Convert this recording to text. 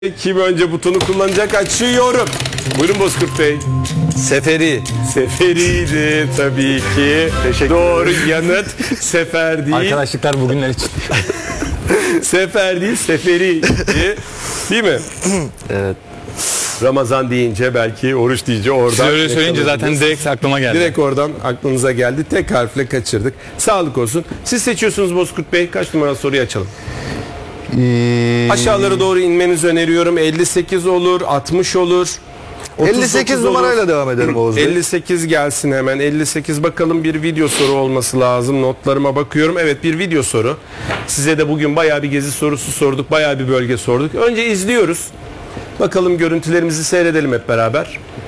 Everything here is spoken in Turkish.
Kim önce butonu kullanacak? Açıyorum. Buyurun Bozkurt Bey. Seferi. Seferiydi tabii ki. Doğru yanıt sefer değil. Arkadaşlıklar bugünler için. Sefer değil, seferiydi. Değil mi? Evet. Ramazan deyince belki oruç deyince oradan. Siz öyle söyleyince zaten direkt aklıma geldi. Direkt oradan aklınıza geldi. Tek harfle kaçırdık. Sağlık olsun. Siz seçiyorsunuz Bozkurt Bey. Kaç numaralı soruyu açalım? Aşağılara doğru inmenizi öneriyorum. 58 olur, 60 olur. 58 numarayla devam edelim Oğuz Bey. 58 gelsin hemen. 58 bakalım, bir video soru olması lazım. Notlarıma bakıyorum. Evet, bir video soru. Size de bugün bayağı bir gezi sorusu sorduk. Bayağı bir bölge sorduk. Önce izliyoruz. Bakalım, görüntülerimizi seyredelim hep beraber.